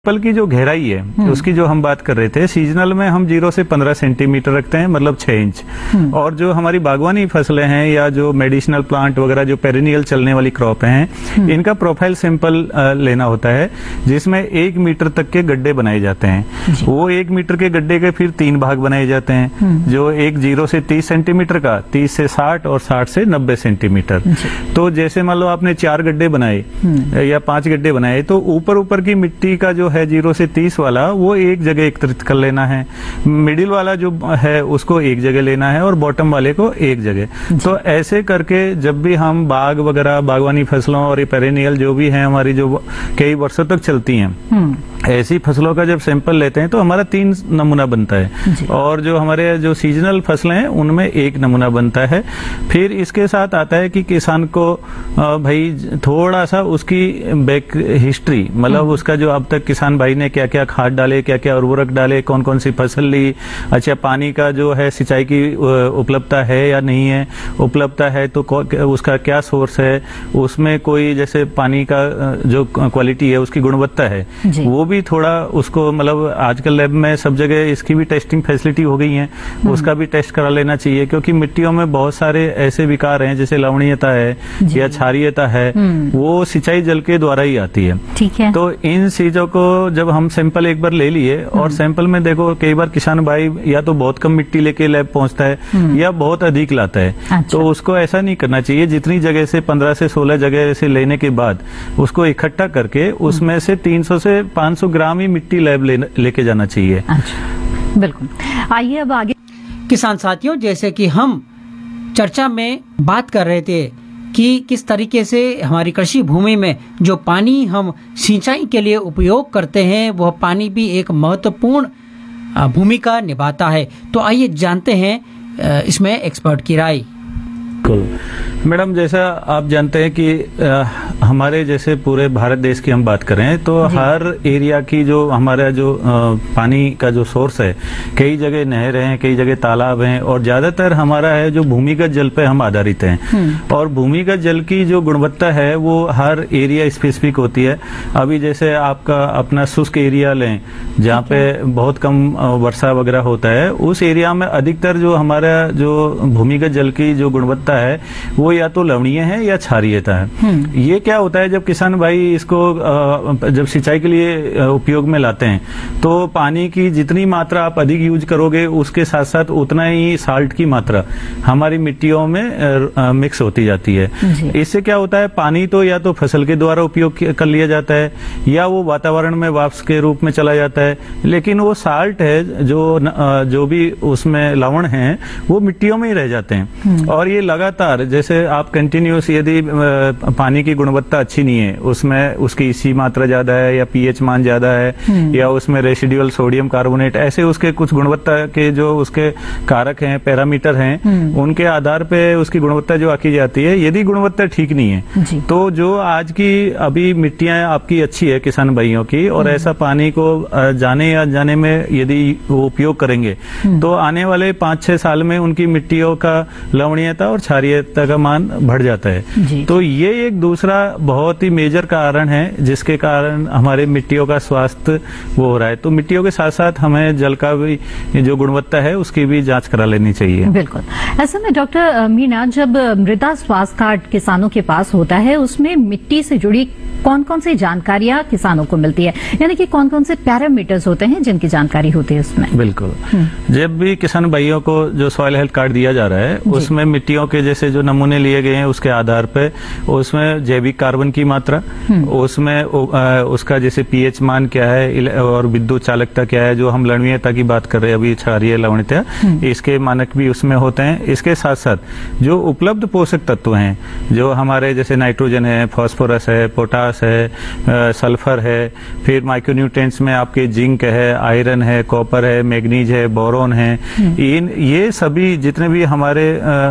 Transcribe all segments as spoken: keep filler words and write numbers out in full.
पल की जो गहराई है उसकी जो हम बात कर रहे थे, सीजनल में हम जीरो से पंद्रह सेंटीमीटर रखते हैं, मतलब छह इंच। और जो हमारी बागवानी फसलें हैं या जो मेडिसिनल प्लांट वगैरह जो पेरिनियल चलने वाली क्रॉप हैं, इनका प्रोफाइल सिंपल लेना होता है, जिसमें एक मीटर तक के गड्ढे बनाए जाते हैं। वो एक मीटर के गड्ढे के फिर तीन भाग बनाए जाते हैं, जो एक जीरो से तीस सेंटीमीटर का, तीस से साठ और साठ से नब्बे सेंटीमीटर। तो जैसे मान लो आपने चार गड्ढे बनाए या पांच गड्ढे बनाए, तो ऊपर ऊपर की मिट्टी का जो है जीरो से तीस वाला वो एक जगह एकत्रित कर लेना है, मिडिल वाला जो है उसको एक जगह लेना है और बॉटम वाले को एक जगह। तो ऐसे करके जब भी हम बाग वगैरह बागवानी फसलों और ये पेरेनियल जो भी है हमारी, जो कई वर्षों तक चलती हैं, ऐसी फसलों का जब सैंपल लेते हैं तो हमारा तीन नमूना बनता है, और जो हमारे जो सीजनल फसलें हैं उनमें एक नमूना बनता है। फिर इसके साथ आता है कि किसान को भाई थोड़ा सा उसकी बैक हिस्ट्री, मतलब उसका जो अब तक किसान भाई ने क्या क्या खाद डाले, क्या क्या उर्वरक डाले, कौन कौन सी फसल ली, अच्छा पानी का जो है सिंचाई की उपलब्धता है या नहीं है, उपलब्धता है तो उसका क्या सोर्स है, उसमें कोई जैसे पानी का जो क्वालिटी है उसकी गुणवत्ता है वो भी थोड़ा उसको, मतलब आजकल लैब में सब जगह इसकी भी टेस्टिंग फैसिलिटी हो गई है, उसका भी टेस्ट करा लेना चाहिए। क्योंकि मिट्टियों में बहुत सारे ऐसे विकार हैं जैसे लवणीयता है या क्षारीयता है, वो सिंचाई जल के द्वारा ही आती है। ठीक है। तो इन चीजों को जब हम सैंपल एक बार ले लिए, और सैंपल में देखो कई बार किसान भाई या तो बहुत कम मिट्टी लेके लैब पहुंचता है या बहुत अधिक लाता है। अच्छा। तो उसको ऐसा नहीं करना चाहिए, जितनी जगह से पंद्रह से सोलह जगह से लेने के बाद उसको इकट्ठा करके उसमें से तीन सौ से पांच सौ ग्राम ही मिट्टी लैब ले, लेके जाना चाहिए। अच्छा, बिल्कुल। आइए अब आगे। किसान साथियों, जैसे कि हम चर्चा में बात कर रहे थे कि किस तरीके से हमारी कृषि भूमि में जो पानी हम सिंचाई के लिए उपयोग करते हैं वह पानी भी एक महत्वपूर्ण भूमिका निभाता है। तो आइए जानते हैं इसमें एक्सपर्ट की राय। मैडम, जैसा आप जानते हैं कि आ, हमारे जैसे पूरे भारत देश की हम बात करें तो हर एरिया की जो हमारा जो आ, पानी का जो सोर्स है, कई जगह नहर हैं, कई जगह तालाब हैं, और ज्यादातर हमारा है जो भूमिगत जल पे हम आधारित हैं। और भूमिगत जल की जो गुणवत्ता है वो हर एरिया स्पेसिफिक होती है। अभी जैसे आपका अपना शुष्क एरिया लें जहाँ पे बहुत कम वर्षा वगैरह होता है, उस एरिया में अधिकतर जो हमारा जो भूमिगत जल की जो गुणवत्ता है वो या तो लवणीय है या क्षारीयता है। ये क्या होता है, जब किसान भाई इसको जब सिंचाई के लिए उपयोग में लाते हैं तो पानी की जितनी मात्रा आप अधिक यूज करोगे उसके साथ साथ उतना ही साल्ट की मात्रा हमारी मिट्टियों में मिक्स होती जाती है। इससे क्या होता है, पानी तो या तो फसल के द्वारा उपयोग कर लिया जाता है या वो वातावरण में वाष्प के रूप में चला जाता है, लेकिन वो साल्ट है जो जो भी उसमें लवण है वो मिट्टियों में ही रह जाते हैं। और ये लगातार जैसे आप कंटिन्यूस, यदि पानी की गुणवत्ता अच्छी नहीं है, उसमें उसकी इसी मात्रा ज्यादा है या पीएच मान ज्यादा है या उसमें रेसिडुअल सोडियम कार्बोनेट, ऐसे उसके कुछ गुणवत्ता के जो उसके कारक हैं, पैरामीटर हैं, उनके आधार पे उसकी गुणवत्ता जो आकी जाती है। यदि गुणवत्ता ठीक नहीं है तो जो आज की अभी मिट्टियां आपकी अच्छी है किसान भाइयों की, और ऐसा पानी को जाने या जाने में यदि वो उपयोग करेंगे तो आने वाले पांच छह साल में उनकी मिट्टियों का लवणीयता और क्षारीयता का मान बढ़ जाता है। तो ये एक दूसरा बहुत ही मेजर कारण है जिसके कारण हमारे मिट्टियों का स्वास्थ्य वो हो रहा है। तो मिट्टियों के साथ साथ हमें जल का भी जो गुणवत्ता है उसकी भी जांच करा लेनी चाहिए। बिल्कुल। ऐसे में डॉक्टर मीना, जब मृदा स्वास्थ्य कार्ड किसानों के पास होता है उसमें मिट्टी से जुड़ी कौन कौन सी जानकारियां किसानों को मिलती है, यानी कि कौन कौन से पैरामीटर्स होते हैं जिनकी जानकारी होती है उसमें? बिल्कुल। जब भी किसान भाइयों को जो सॉइल हेल्थ कार्ड दिया जा रहा है उसमें मिट्टियों के जैसे जो नमूने लिए गए हैं उसके आधार पर उसमें जैविक कार्बन की मात्रा, उसमें उसका जैसे पीएच मान क्या है और विद्युत चालकता क्या है, जो हम लवणीयता की बात कर रहे हैं अभी, क्षारीय लवणीयता, इसके मानक भी उसमें होते हैं। इसके साथ साथ जो उपलब्ध पोषक तत्व हैं जो हमारे जैसे नाइट्रोजन है, फास्फोरस है, पोटास है, सल्फर है, फिर माइक्रोन्यूट्रिएंट्स में आपके जिंक है, आयरन है, कॉपर है, मैग्नीज है, बोरोन है, इन ये सभी जितने भी हमारे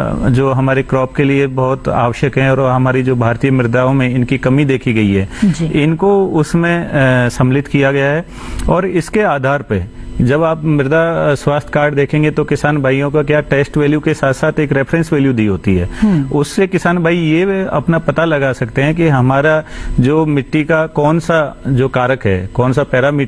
जो हमारे क्रॉप के लिए बहुत आवश्यक हैं और हमारी जो भारतीय मृदाओं में इनकी कमी देखी गई है, इनको उसमें सम्मिलित किया गया है। और इसके आधार पे जब आप मृदा स्वास्थ्य कार्ड देखेंगे तो किसान भाइयों का क्या टेस्ट वैल्यू के साथ साथ एक रेफरेंस वैल्यू दी होती है। उससे किसान भाई ये अपना पता लगा सकते हैं कि हमारा जो मिट्टी का कौन सा जो कारक है, कौन सा पैरामीटर